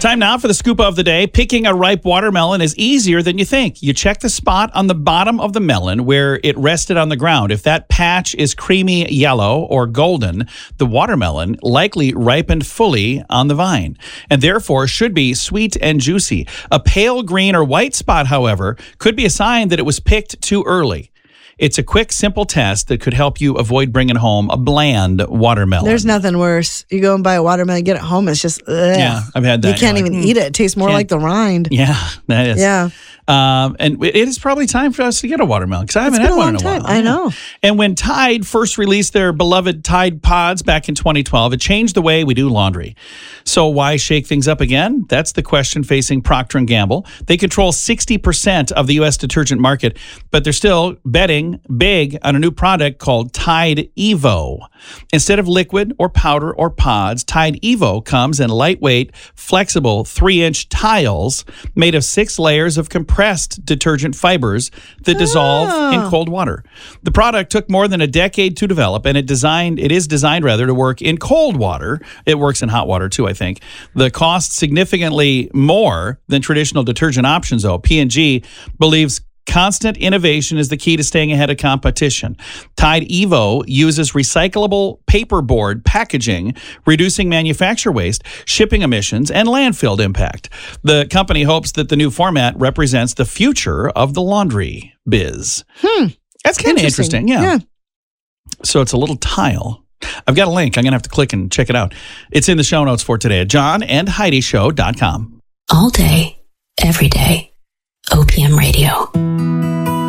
Time now for the scoop of the day. Picking a ripe watermelon is easier than you think. You check the spot on the bottom of the melon where it rested on the ground. If that patch is creamy yellow or golden, the watermelon likely ripened fully on the vine and therefore should be sweet and juicy. A pale green or white spot, however, could be a sign that it was picked too early. It's a quick, simple test that could help you avoid bringing home a bland watermelon. There's nothing worse. You go and buy a watermelon, get it home, it's just, ugh. Yeah, I've had that. You can't even eat it. It tastes more like the rind. Yeah, that is. Yeah. And it is probably time for us to get a watermelon because I haven't had one in a while. I know. And when Tide first released their beloved Tide Pods back in 2012, it changed the way we do laundry. So why shake things up again? That's the question facing Procter & Gamble. They control 60% of the U.S. detergent market, but they're still betting big on a new product called Tide Evo. Instead of liquid or powder or pods, Tide Evo comes in lightweight, flexible 3-inch tiles made of 6 layers of compressed detergent fibers that dissolve in cold water. The product took more than a decade to develop, and it is designed to work in cold water. It works in hot water too, I think. The cost significantly more than traditional detergent options, though. P&G believes constant innovation is the key to staying ahead of competition. Tide Evo uses recyclable paperboard packaging, reducing manufacturer waste, shipping emissions, and landfill impact. The company hopes that the new format represents the future of the laundry biz. That's kind of interesting. Yeah. So it's a little tile. I've got a link. I'm going to have to click and check it out. It's in the show notes for today at johnandheidishow.com. All day, every day. OPM Radio.